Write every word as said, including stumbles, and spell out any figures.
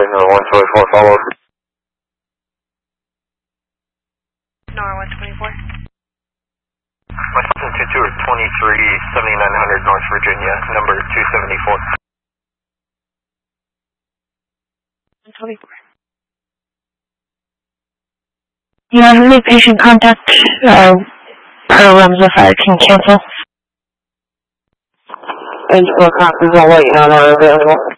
Nor one twenty-four followed. Nor one twenty-four. My two two is twenty-three seventy-nine hundred North Virginia, number two seventy-four. one twenty-four. You have any patient contact, uh, per Ramza Fire can cancel. And for conference, I'll let you know they're available.